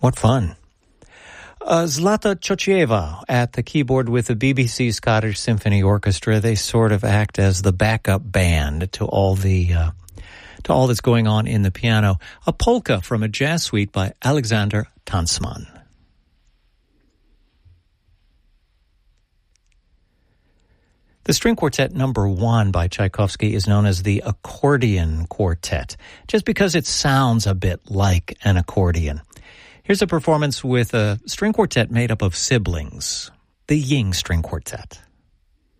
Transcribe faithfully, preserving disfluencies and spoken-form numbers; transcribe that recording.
What fun. Uh, Zlata Chochieva at the keyboard with the B B C Scottish Symphony Orchestra. They sort of act as the backup band to all the uh, to all that's going on in the piano. A polka from a jazz suite by Alexander Tansman. The string quartet number one by Tchaikovsky is known as the accordion quartet, just because it sounds a bit like an accordion. Here's a performance with a string quartet made up of siblings, the Ying String Quartet.